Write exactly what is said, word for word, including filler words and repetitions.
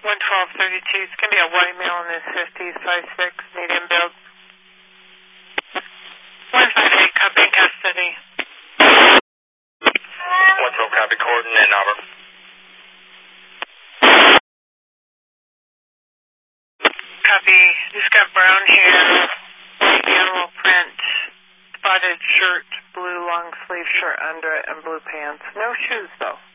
one twelve thirty-two. It's going to be a white male in his fifties, five six, medium build. one five eight, copy in custody. one twelve, copy, coordinate, Albert. Copy. He's got brown hair, animal print, spotted shirt, blue long sleeve shirt under it, and blue pants. No shoes, though.